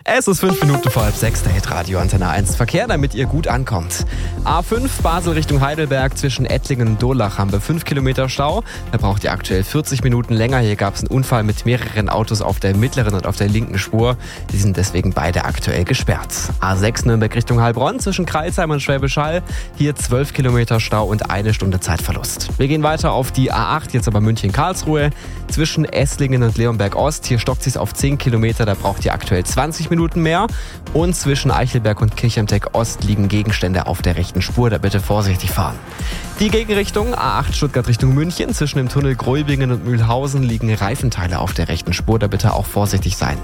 Es ist 5 Minuten vor 6, der Hitradio Antenne 1 Verkehr, damit ihr gut ankommt. A5 Basel Richtung Heidelberg zwischen Ettlingen und Durlach haben wir 5 Kilometer Stau. Da braucht ihr aktuell 40 Minuten länger. Hier gab es einen Unfall mit mehreren Autos auf der mittleren und auf der linken Spur. Die sind deswegen beide aktuell gesperrt. A6 Nürnberg Richtung Heilbronn zwischen Crailsheim und Schwäbisch Hall. Hier 12 Kilometer Stau und 1 Stunde Zeitverlust. Wir gehen weiter auf die A8, jetzt aber München-Karlsruhe. Zwischen Esslingen und Leonberg Ost. Hier stockt es auf 10 Kilometer, da braucht ihr aktuell 20 Minuten mehr. Und zwischen Eichelberg und Kirchheimteck Ost liegen Gegenstände auf der rechten Spur, da bitte vorsichtig fahren. Die Gegenrichtung A8 Stuttgart Richtung München. Zwischen dem Tunnel Gräubingen und Mühlhausen liegen Reifenteile auf der rechten Spur, da bitte auch vorsichtig sein.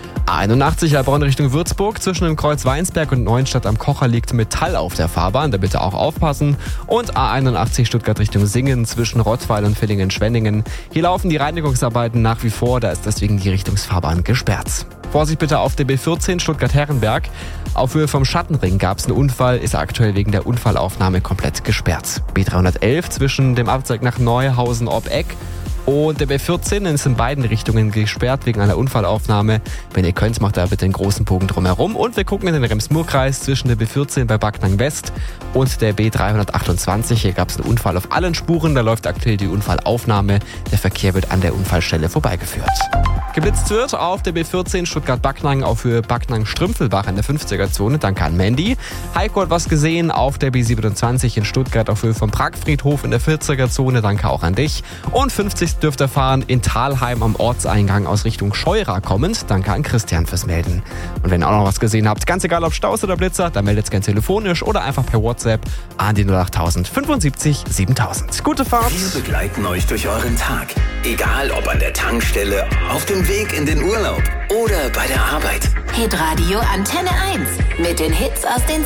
A81 Heilbronn Richtung Würzburg. Zwischen dem Kreuz Weinsberg und Neuenstadt am Kocher liegt Metall auf der Fahrbahn, da bitte auch aufpassen. Und A81 Stuttgart Richtung Singen zwischen Rottweil und Villingen-Schwenningen. Hier laufen die Reinigungsarbeiten nach wie vor, da ist deswegen die Richtungsfahrbahn gesperrt. Vorsicht bitte auf der B14 Stuttgart-Herrenberg. Auf Höhe vom Schattenring gab es einen Unfall, ist aktuell wegen der Unfallaufnahme komplett gesperrt. B311 zwischen dem Abzweig nach Neuhausen ob Eck und der B14 ist in beiden Richtungen gesperrt wegen einer Unfallaufnahme. Wenn ihr könnt, macht da bitte einen großen Bogen drumherum. Und wir gucken in den Rems-Murr-Kreis zwischen der B14 bei Backnang West und der B328. Hier gab es einen Unfall auf allen Spuren. Da läuft aktuell die Unfallaufnahme. Der Verkehr wird an der Unfallstelle vorbeigeführt. Geblitzt wird auf der B14 Stuttgart-Backnang auf Höhe Backnang-Strümpfelbach in der 50er-Zone. Danke an Mandy. Heiko hat was gesehen auf der B27 in Stuttgart auf Höhe vom Pragfriedhof in der 40er-Zone. Danke auch an dich. Und 50 dürft ihr fahren in Thalheim am Ortseingang aus Richtung Scheura kommend. Danke an Christian fürs Melden. Und wenn ihr auch noch was gesehen habt, ganz egal ob Staus oder Blitzer, dann meldet es gerne telefonisch oder einfach per WhatsApp an die 08000 75 7000. Gute Fahrt! Wir begleiten euch durch euren Tag. Egal ob an der Tankstelle, auf dem Weg in den Urlaub oder bei der Arbeit. Hitradio Antenne 1 mit den Hits aus den